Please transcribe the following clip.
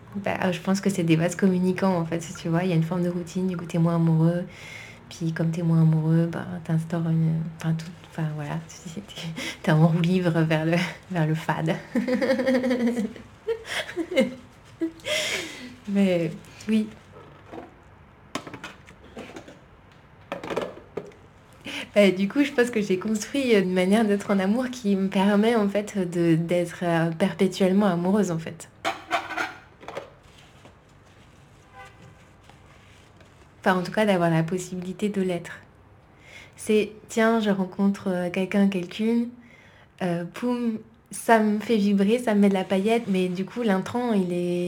Bah, je pense que c'est des vases communicants, en fait, tu vois. Il y a une forme de routine, du coup, t'es moins amoureux. Puis comme t'es moins amoureux, bah, t'instaures une... Enfin, tout... Enfin, voilà, t'es en roue libre vers le fade. Mais oui. Bah, du coup, je pense que j'ai construit une manière d'être en amour qui me permet, en fait, d'être perpétuellement amoureuse, en fait. Enfin, en tout cas, d'avoir la possibilité de l'être. C'est, tiens, je rencontre quelqu'un, quelqu'une, poum, ça me fait vibrer, ça me met de la paillette, mais du coup, l'intrant, il est